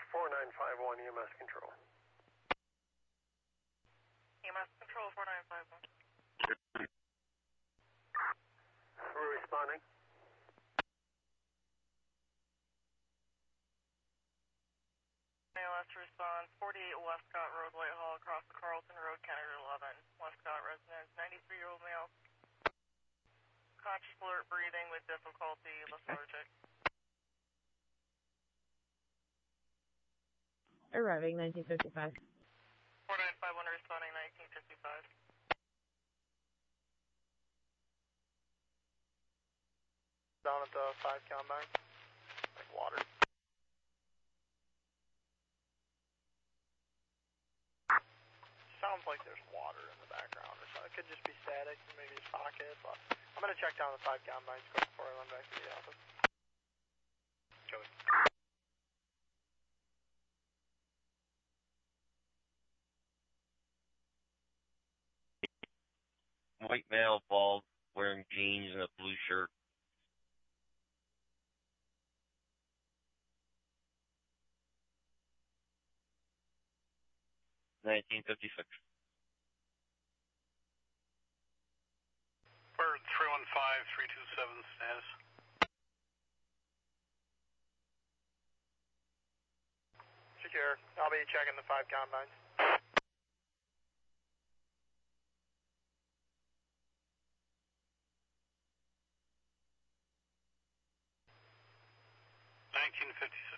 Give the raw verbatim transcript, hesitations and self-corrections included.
four nine five one E M S control. E M S control four nine five one. We're responding. A L S to respond, forty-eight Westcott Road, Whitehall, across the Carlton Road, Canada eleven. Westcott residence, ninety-three-year-old male. Conscious, alert, breathing with difficulty, lethargic. Arriving nineteen fifty-five. four nine five one responding nineteen fifty-five. Down at the five combine. Like water. Sounds like there's water in the background or something. It could just be static, maybe his pocket, but I'm gonna check down the five combines quick before I run back to the office. Joey. White male, bald, wearing jeans and a blue shirt. nineteen fifty-six. Bird three one five, three two seven status. Secure. I'll be checking the five combines. nineteen fifty-six.